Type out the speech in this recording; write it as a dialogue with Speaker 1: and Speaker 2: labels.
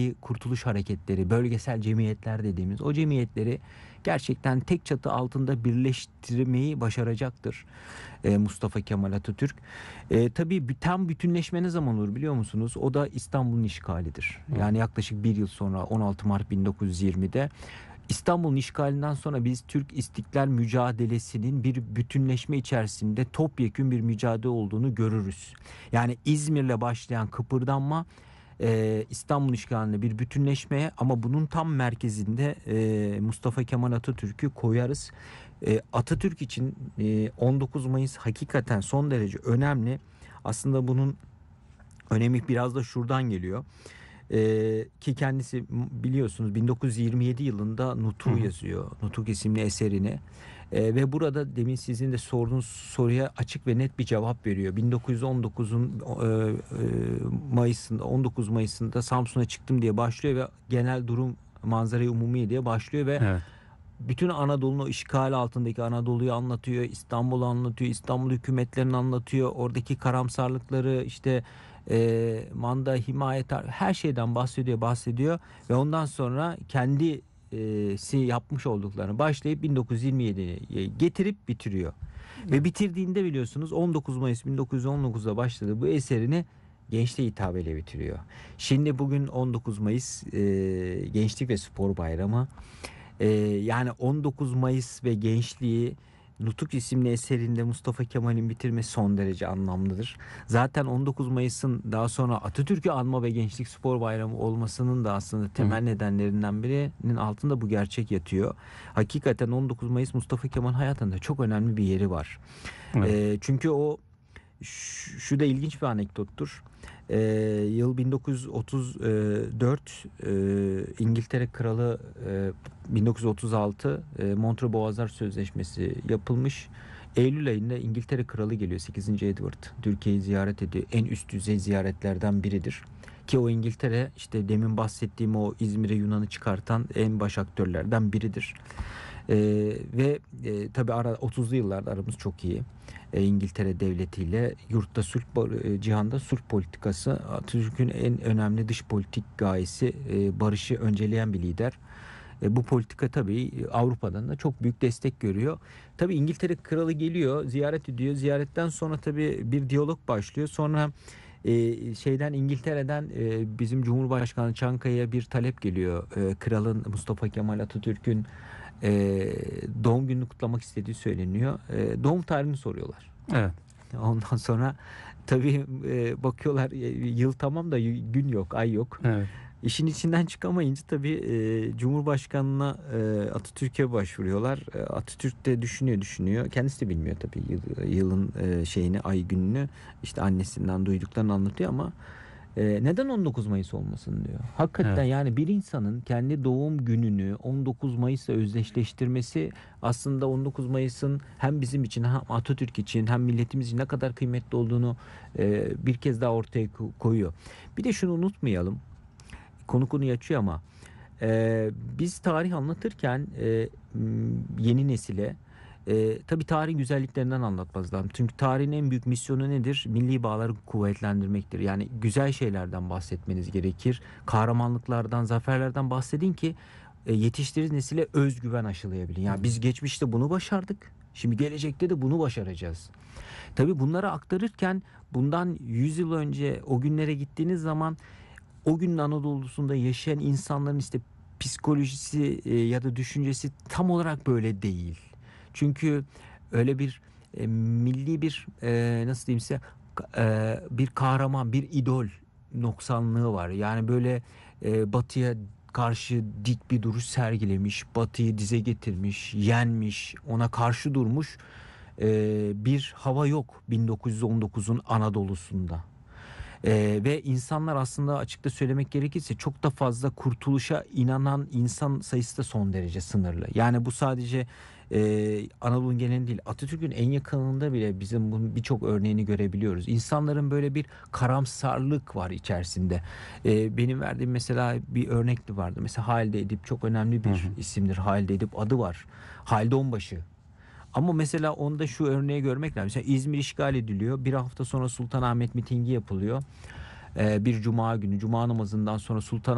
Speaker 1: milli kurtuluş hareketleri, bölgesel cemiyetler dediğimiz o cemiyetleri gerçekten tek çatı altında birleştirmeyi başaracaktır Mustafa Kemal Atatürk. Tabii tam bütünleşme ne zaman olur biliyor musunuz? O da İstanbul'un işgalidir. Yani yaklaşık bir yıl sonra 16 Mart 1920'de İstanbul'un işgalinden sonra biz Türk İstiklal mücadelesinin bir bütünleşme içerisinde topyekün bir mücadele olduğunu görürüz. Yani İzmir'le başlayan kıpırdanma İstanbul işgaline bir bütünleşmeye, ama bunun tam merkezinde Mustafa Kemal Atatürk'ü koyarız. Atatürk için 19 Mayıs hakikaten son derece önemli. Aslında bunun önemi biraz da şuradan geliyor. Ki kendisi biliyorsunuz 1927 yılında Nutuk yazıyor. Nutuk isimli eserini. Ve burada demin sizin de sorduğunuz soruya açık ve net bir cevap veriyor. 1919'un Mayıs'ında 19 Mayıs'ında Samsun'a çıktım diye başlıyor ve genel durum manzara-i umumiye diye başlıyor ve
Speaker 2: Evet.
Speaker 1: bütün Anadolu'nun o işgal altındaki Anadolu'yu anlatıyor, İstanbul'u anlatıyor, İstanbul hükümetlerini anlatıyor, oradaki karamsarlıkları, işte manda, himayet, her şeyden bahsediyor ve ondan sonra kendisi yapmış olduklarını başlayıp 1927'ye getirip bitiriyor. Ve bitirdiğinde biliyorsunuz 19 Mayıs 1919'da başladı bu eserini gençliğe hitabeyle bitiriyor. Şimdi bugün 19 Mayıs Gençlik ve Spor Bayramı. Yani 19 Mayıs ve gençliği Nutuk isimli eserinde Mustafa Kemal'in bitirmesi son derece anlamlıdır. Zaten 19 Mayıs'ın daha sonra Atatürk'ü anma ve Gençlik Spor Bayramı olmasının da aslında temel nedenlerinden birinin altında bu gerçek yatıyor. Hakikaten 19 Mayıs Mustafa Kemal hayatında çok önemli bir yeri var.
Speaker 2: Evet.
Speaker 1: Çünkü şu da ilginç bir anekdottur. Yıl 1934, İngiltere Kralı 1936 Montreux Boğazlar Sözleşmesi yapılmış. Eylül ayında İngiltere Kralı geliyor, 8. Edward. Türkiye'yi ziyaret ediyor. En üst düzey ziyaretlerden biridir. Ki o İngiltere, işte demin bahsettiğim o İzmir'e Yunan'ı çıkartan en baş aktörlerden biridir. Ve tabii 30'lu yıllarda aramız çok iyi. İngiltere devletiyle yurtta sulh, cihanda sulh politikası Atatürk'ün en önemli dış politik gayesi, barışı önceleyen bir lider. Bu politika tabii Avrupa'dan da çok büyük destek görüyor. Tabii İngiltere kralı geliyor, ziyaret ediyor. Ziyaretten sonra tabii bir diyalog başlıyor. Sonra İngiltere'den bizim Cumhurbaşkanı Çankaya'ya bir talep geliyor. Kralın, Mustafa Kemal Atatürk'ün doğum gününü kutlamak istediği söyleniyor. Doğum tarihini soruyorlar.
Speaker 2: Evet.
Speaker 1: Ondan sonra tabii bakıyorlar, yıl tamam da gün yok, ay yok.
Speaker 2: Evet.
Speaker 1: İşin içinden çıkamayınca tabii Cumhurbaşkanına, Atatürk'e başvuruyorlar. Atatürk de düşünüyor. Kendisi de bilmiyor tabii yılın ay gününü. İşte annesinden duyduklarını anlatıyor ama neden 19 Mayıs olmasın diyor. Hakikaten
Speaker 2: Evet.
Speaker 1: yani bir insanın kendi doğum gününü 19 Mayıs'la özdeşleştirmesi aslında 19 Mayıs'ın hem bizim için hem Atatürk için hem milletimiz için ne kadar kıymetli olduğunu bir kez daha ortaya koyuyor. Bir de şunu unutmayalım. Konuyu açıyor ama biz tarih anlatırken yeni nesile tabii tarihin güzelliklerinden anlatmamız lazım. Çünkü tarihin en büyük misyonu nedir? Milli bağları kuvvetlendirmektir. Yani güzel şeylerden bahsetmeniz gerekir. Kahramanlıklardan, zaferlerden bahsedin ki yetiştirdiğiniz nesile özgüven aşılayabilin. Yani biz geçmişte bunu başardık. Şimdi gelecekte de bunu başaracağız. Tabii bunları aktarırken bundan 100 yıl önce o günlere gittiğiniz zaman o günün Anadolu'sunda yaşayan insanların işte psikolojisi ya da düşüncesi tam olarak böyle değil. Çünkü öyle bir milli bir nasıl diyeyim size, bir kahraman, bir idol noksanlığı var. Yani böyle Batı'ya karşı dik bir duruş sergilemiş, Batı'yı dize getirmiş, yenmiş, ona karşı durmuş bir hava yok 1919'un Anadolu'sunda. Ve insanlar aslında açıkça söylemek gerekirse çok da fazla kurtuluşa inanan insan sayısı da son derece sınırlı. Yani bu sadece Anadolu'nun genelinde değil, Atatürk'ün en yakınında bile bizim bunun birçok örneğini görebiliyoruz. İnsanların böyle bir karamsarlık var içerisinde. Benim verdiğim mesela bir örnek de vardı. Mesela Halide Edip çok önemli bir isimdir. Halide Edip adı var. Halide Onbaşı. Ama mesela onda şu örneği görmek lazım. Mesela İzmir işgal ediliyor. Bir hafta sonra Sultanahmet mitingi yapılıyor. Bir cuma günü, cuma namazından sonra